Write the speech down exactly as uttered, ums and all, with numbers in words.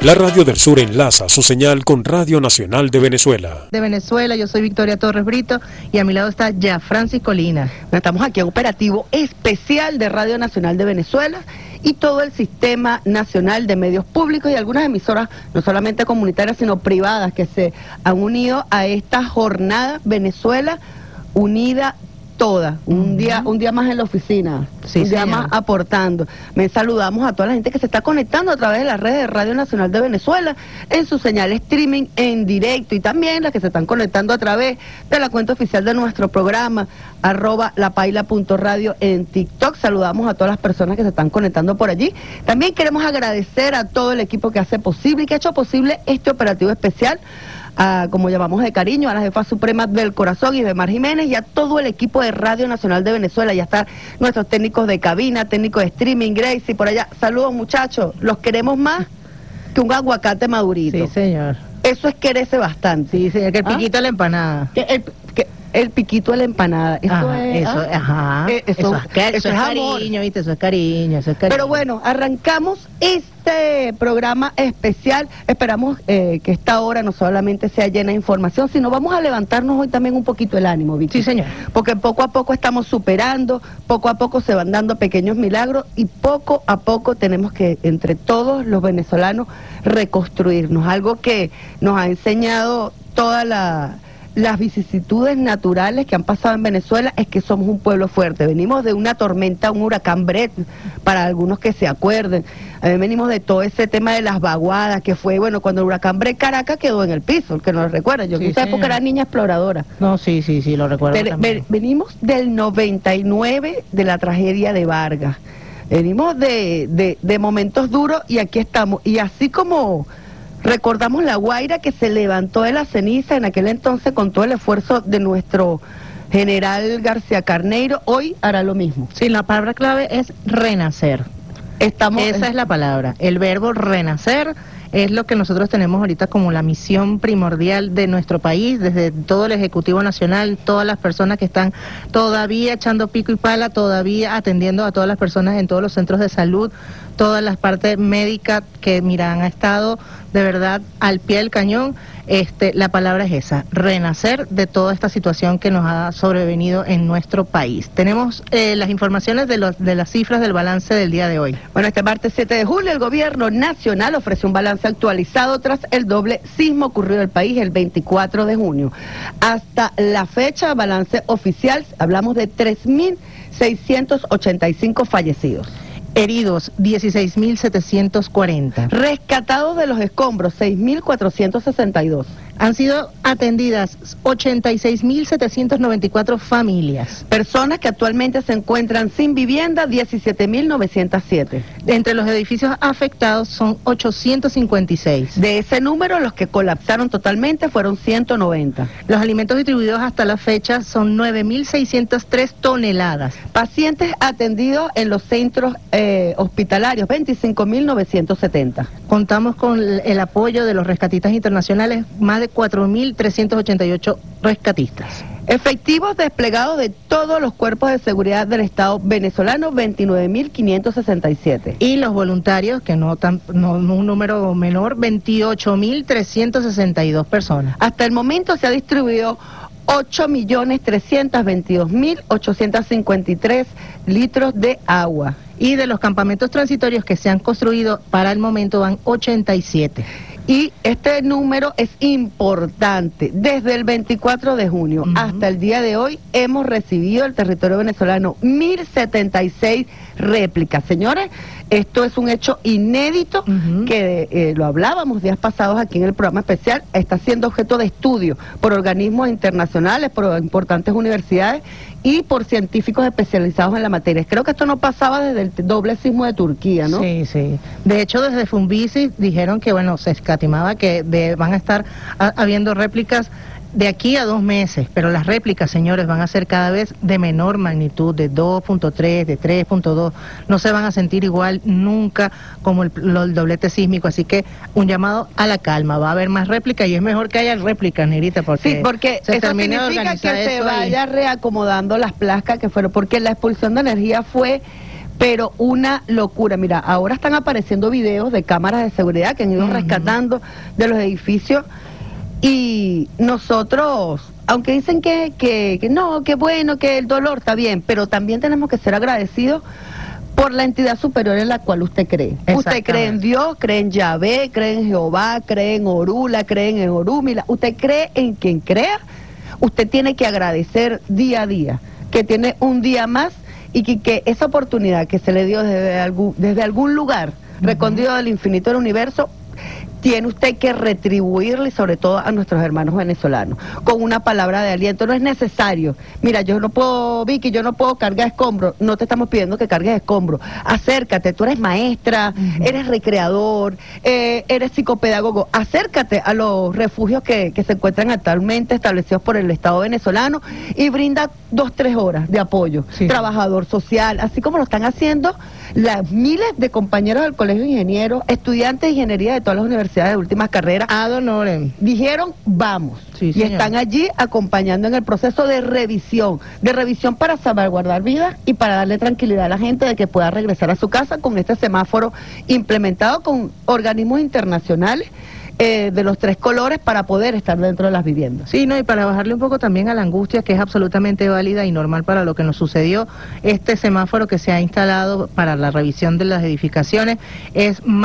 La Radio del Sur enlaza su señal con Radio Nacional de Venezuela. De Venezuela, yo soy Victoria Torres Brito y a mi lado está ya Francis Colina. Estamos aquí en operativo especial de Radio Nacional de Venezuela y todo el sistema nacional de medios públicos y algunas emisoras, no solamente comunitarias, sino privadas, que se han unido a esta jornada Venezuela Unida Toda, un uh-huh. día un día más en la oficina, sí, un día señor. más aportando. Me saludamos a toda la gente que se está conectando a través de las redes de Radio Nacional de Venezuela, en su señal streaming en directo, y también las que se están conectando a través de la cuenta oficial de nuestro programa, arroba lapaila.radio en TikTok. Saludamos a todas las personas que se están conectando por allí. También queremos agradecer a todo el equipo que hace posible y que ha hecho posible este operativo especial, a, como llamamos de cariño, a la jefa suprema del corazón, Ibemar Jiménez, y a todo el equipo de Radio Nacional de Venezuela. Ya están nuestros técnicos de cabina, técnicos de streaming, Gracie, por allá. Saludos, muchachos, los queremos más que un aguacate madurito. Sí, señor. Eso es quererse bastante. Sí, señor, que el piquito ¿Ah? de la empanada. Que el, que el piquito de la empanada. Eso ajá, es, eso, ¿ah? ajá, Eh, eso, eso, es, que, eso eso es es amor. cariño, ¿viste? Eso es cariño, eso es cariño. Pero bueno, arrancamos este programa especial. Esperamos eh, que esta hora no solamente sea llena de información, sino vamos a levantarnos hoy también un poquito el ánimo, Vicky. Sí, señor. Porque poco a poco estamos superando, poco a poco se van dando pequeños milagros y poco a poco tenemos que, entre todos los venezolanos, reconstruirnos. Algo que nos ha enseñado toda la... las vicisitudes naturales que han pasado en Venezuela es que somos un pueblo fuerte. Venimos de una tormenta, un huracán Brett, para algunos que se acuerden. Eh, venimos de todo ese tema de las vaguadas, que fue, bueno, cuando el huracán Brett, Caracas quedó en el piso, el que no lo recuerda. Yo sí, en esa época era niña exploradora. No, sí, sí, sí, lo recuerdo Ven, también. ven, venimos del noventa y nueve de la tragedia de Vargas. Venimos de, de, de momentos duros y aquí estamos. Y así como... recordamos la Guaira, que se levantó de la ceniza en aquel entonces con todo el esfuerzo de nuestro general García Carneiro, hoy hará lo mismo. Sí, la palabra clave es renacer. Estamos, Esa es la palabra, el verbo renacer es lo que nosotros tenemos ahorita como la misión primordial de nuestro país, desde todo el Ejecutivo Nacional, todas las personas que están todavía echando pico y pala, todavía atendiendo a todas las personas en todos los centros de salud, todas las partes médicas que, mira, han estado de verdad al pie del cañón. Este, la palabra es esa, renacer de toda esta situación que nos ha sobrevenido en nuestro país. Tenemos eh, las informaciones de, los, de las cifras del balance del día de hoy. Bueno, este martes siete de julio el gobierno nacional ofreció un balance actualizado tras el doble sismo ocurrido en el país el veinticuatro de junio. Hasta la fecha, balance oficial, hablamos de tres mil seiscientos ochenta y cinco fallecidos. Heridos, dieciséis mil setecientos cuarenta. Rescatados de los escombros, seis mil cuatrocientos sesenta y dos. Han sido atendidas ochenta y seis mil setecientos noventa y cuatro familias. Personas que actualmente se encuentran sin vivienda, diecisiete mil novecientos siete. Entre los edificios afectados son ochocientos cincuenta y seis. De ese número, los que colapsaron totalmente fueron ciento noventa. Los alimentos distribuidos hasta la fecha son nueve mil seiscientas tres toneladas. Pacientes atendidos en los centros eh, hospitalarios, veinticinco mil novecientos setenta. Contamos con el apoyo de los rescatistas internacionales, más de cuatro mil trescientos ochenta y ocho rescatistas. Efectivos desplegados de todos los cuerpos de seguridad del Estado venezolano, veintinueve mil quinientos sesenta y siete. Y los voluntarios, que no tan no, no un número menor, veintiocho mil trescientos sesenta y dos personas. Hasta el momento se ha distribuido ocho millones trescientos veintidós mil ochocientos cincuenta y tres litros de agua. Y de los campamentos transitorios que se han construido, para el momento van ochenta y siete. Y este número es importante. Desde el veinticuatro de junio uh-huh. hasta el día de hoy hemos recibido el territorio venezolano mil setenta y seis réplicas. Señores, esto es un hecho inédito uh-huh. que eh, lo hablábamos días pasados aquí en el programa especial. Está siendo objeto de estudio por organismos internacionales, por importantes universidades y por científicos especializados en la materia. Creo que esto no pasaba desde el doble sismo de Turquía, ¿no? Sí, sí. De hecho, desde Fumbisi dijeron que, bueno, se escatimaba que de, van a estar a, habiendo réplicas de aquí a dos meses, pero las réplicas, señores, van a ser cada vez de menor magnitud, de dos punto tres, de tres punto dos, no se van a sentir igual nunca como el, el doblete sísmico, así que un llamado a la calma, va a haber más réplicas y es mejor que haya réplicas, Nerita, porque, sí, porque se eso significa que se vaya reacomodando las placas que fueron, porque la expulsión de energía fue pero una locura. Mira, ahora están apareciendo videos de cámaras de seguridad que han ido uh-huh. rescatando de los edificios, y nosotros, aunque dicen que, que, que no, que bueno, que el dolor está bien, pero también tenemos que ser agradecidos por la entidad superior en la cual usted cree. Usted cree en Dios, cree en Yahvé, cree en Jehová, cree en Orula, cree en Orúmila. Usted cree en quien crea. Usted tiene que agradecer día a día que tiene un día más, y que, que esa oportunidad que se le dio desde algún, desde algún lugar uh-huh. recóndito del infinito del universo, tiene usted que retribuirle, sobre todo a nuestros hermanos venezolanos, con una palabra de aliento. No es necesario. Mira, yo no puedo, Vicky, yo no puedo cargar escombros. No te estamos pidiendo que cargues escombros. Acércate, tú eres maestra, uh-huh. eres recreador, eh, eres psicopedagogo. Acércate a los refugios que, que se encuentran actualmente establecidos por el Estado venezolano y brinda dos, tres horas de apoyo. Sí. Trabajador social, así como lo están haciendo las miles de compañeros del Colegio de Ingenieros, estudiantes de ingeniería de todas las universidades de últimas carreras. Ad honorem. Dijeron, vamos. Sí, y están allí acompañando en el proceso de revisión, de revisión para salvaguardar vidas y para darle tranquilidad a la gente de que pueda regresar a su casa con este semáforo implementado con organismos internacionales Eh, de los tres colores para poder estar dentro de las viviendas. Sí, no, y para bajarle un poco también a la angustia, que es absolutamente válida y normal para lo que nos sucedió, este semáforo que se ha instalado para la revisión de las edificaciones es más